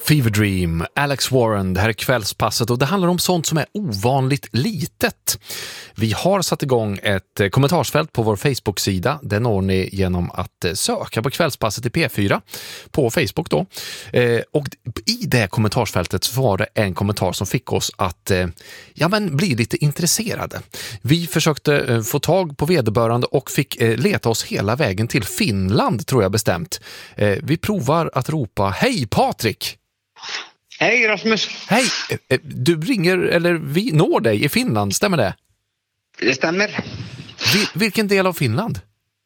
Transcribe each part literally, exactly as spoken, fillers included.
Fever Dream, Alex Warren, det här är kvällspasset och det handlar om sånt som är ovanligt litet. Vi har satt igång ett kommentarsfält på vår Facebook-sida. Den når ni genom att söka på kvällspasset i P fyra på Facebook då. Eh, och i det kommentarsfältet så var det en kommentar som fick oss att eh, ja, men bli lite intresserade. Vi försökte eh, få tag på vederbörande och fick eh, leta oss hela vägen till Finland, tror jag bestämt. Eh, vi provar att ropa hej Patrik! Hej Rasmus! Hej! Du ringer, eller vi når dig i Finland, stämmer det? Det stämmer. Vil- vilken del av Finland?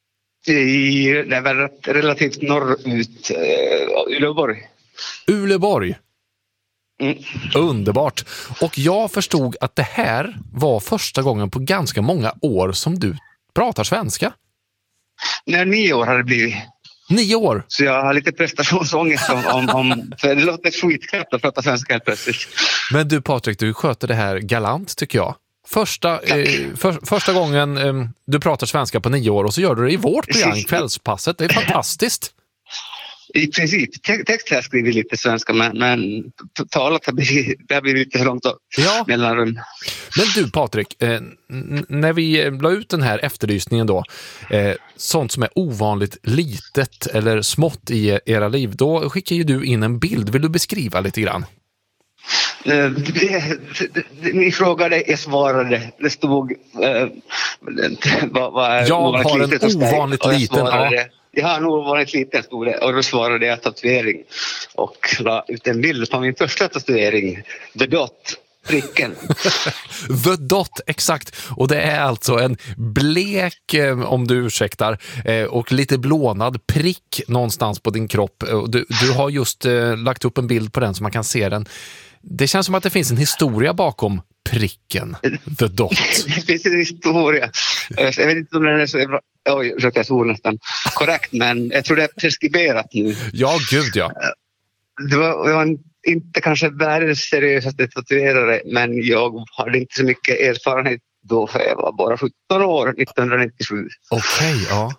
I, det är väl relativt norrut, uh, Uleåborg. Uleåborg? Mm. Underbart. Och jag förstod att det här var första gången på ganska många år som du pratar svenska. När nio år har det blivit. Nio år? Så jag har lite prestationsångest om, om, om för det låter skitkraftigt att prata svenska helt plötsligt. Men du Patrik, du sköter det här galant tycker jag. Första, eh, för, första gången eh, du pratar svenska på nio år och så gör du det i vårt program, Kvällspasset. Det är fantastiskt. I princip. Te- text har jag skrivit lite svenska men, men talat har blivit, det har blivit lite för långt ja. mellanrum. Men du Patrik, eh, n- när vi la ut den här efterlysningen då, eh, sånt som är ovanligt litet eller smått i era liv, då skickar ju du in en bild. Vill du beskriva lite grann? Uh, det, det, det, ni frågade, jag svarade. Det stod uh, vad, vad jag har en ovanligt liten. Ja. Jag har en ovanligt liten stod det, och då svarade jag tatuering och la ut en bild på min första tatuering, The Dot, pricken. The Dot, exakt. Och det är alltså en blek, om du ursäktar, och lite blånad prick någonstans på din kropp. Du, du har just lagt upp en bild på den så man kan se den. Det känns som att det finns en historia bakom pricken, The Dot. Det finns en historia. Jag vet inte om den är så bra. Oj, jag såg nästan korrekt, men jag tror det är preskriberat nu. Ja, gud ja. Det var, det var en, inte kanske världens seriösaste tatuerare, men jag hade inte så mycket erfarenhet då, för jag var bara sjutton år nittonhundranittiosju. Okej, okay, ja.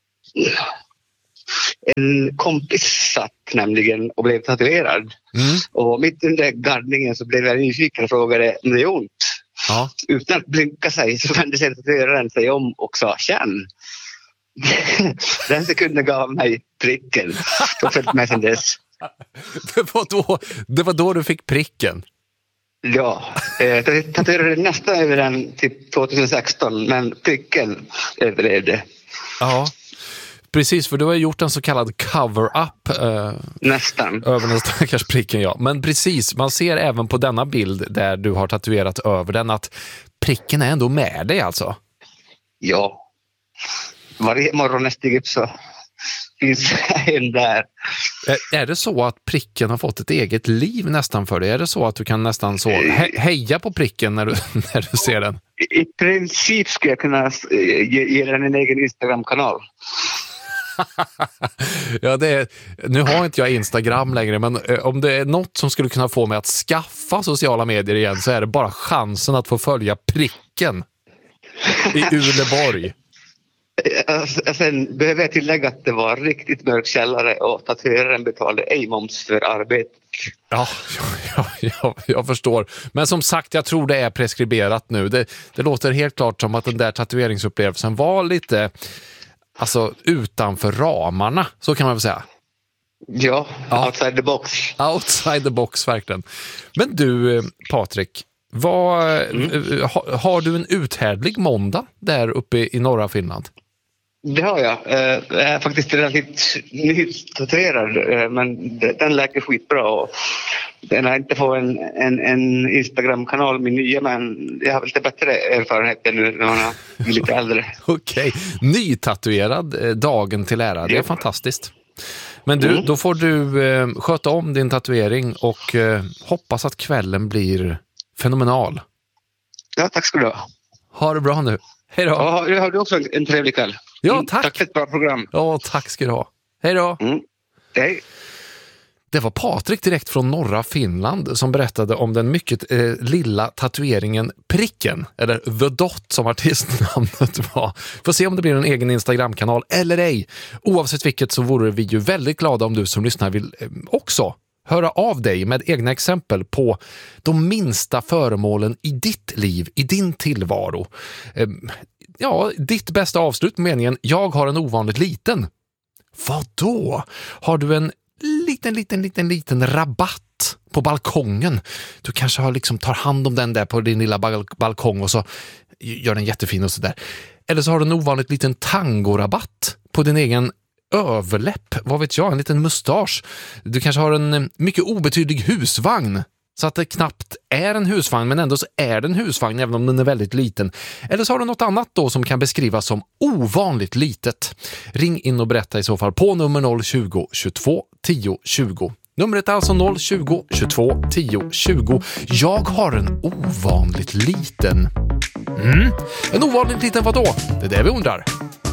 En kompis satt nämligen och blev tatuerad. Mm. Och mitt under gardningen så blev jag nyfiken och frågade om det är ont. Ja. Utan att blinka sig så vände sig tatueraren sig om och sa känn. Den sekunden gav mig pricken. Och följt med sen dess. Det var, då, det var då du fick pricken? Ja, jag tatuerade nästan över den till tjugohundrasexton, men pricken överlevde. Ja. Precis, för du har gjort en så kallad cover-up eh, nästan över den stackars pricken, ja. Men precis, man ser även på denna bild där du har tatuerat över den att pricken är ändå med dig alltså. Ja, varje morgon jag stiger upp så finns en där. Är, är det så att pricken har fått ett eget liv nästan för dig? Är det så att du kan nästan så he- heja på pricken när du, när du ser den? I princip skulle jag kunna ge, ge den en egen Instagram-kanal. Ja, det är, nu har inte jag Instagram längre, men om det är något som skulle kunna få mig att skaffa sociala medier igen så är det bara chansen att få följa pricken i Uleåborg. Sen behöver jag tillägga att det var riktigt mörk källare och tatueraren betalade ej moms för arbetet. Ja, ja, ja, jag förstår. Men som sagt, jag tror det är preskriberat nu. Det, det låter helt klart som att den där tatueringsupplevelsen var lite alltså utanför ramarna, så kan man väl säga. Ja, ja. Outside the box. Outside the box, verkligen. Men du, Patrik, vad, mm. ha, har du en uthärdlig måndag där uppe i norra Finland? Det har jag. Jag är faktiskt relativt nytatuerad, men den läker skitbra. Och den har inte fått en, en, en Instagram-kanal, min nya, men jag har lite bättre erfarenhet nu när man är lite äldre. Okej, okay. Nytatuerad dagen till ära, det är ja. fantastiskt. Men du, mm. då får du eh, sköta om din tatuering och eh, hoppas att kvällen blir fenomenal. Ja, tack ska du ha. Ha det bra nu. Hej då. Ja, har du också en, en trevlig kväll. Ja, mm, tack. Tack för ett bra program. Ja, tack ska du ha. Hej då. Mm. Hej. Det var Patrik direkt från norra Finland som berättade om den mycket eh, lilla tatueringen pricken, eller The Dot som artistnamnet var. Får se om det blir en egen Instagram-kanal eller ej. Oavsett vilket så vore vi ju väldigt glada om du som lyssnar vill eh, också höra av dig med egna exempel på de minsta föremålen i ditt liv, i din tillvaro. Ja, ditt bästa avslut med meningen, jag har en ovanligt liten. Vad då? Har du en liten, liten, liten, liten rabatt på balkongen? Du kanske har liksom tar hand om den där på din lilla bal- balkong och så gör den jättefin och sådär. Eller så har du en ovanligt liten tangorabatt på din egen överläpp. Vad vet jag, en liten mustasch. Du kanske har en mycket obetydlig husvagn. Så att det knappt är en husvagn, men ändå så är det en husvagn även om den är väldigt liten. Eller så har du något annat då som kan beskrivas som ovanligt litet. Ring in och berätta i så fall på nummer noll tjugo, tjugotvå, tio, tjugo. Numret är alltså noll tjugo, tjugotvå, tio, tjugo. Jag har en ovanligt liten... Mm. En ovanligt liten vadå? Det är det vi undrar.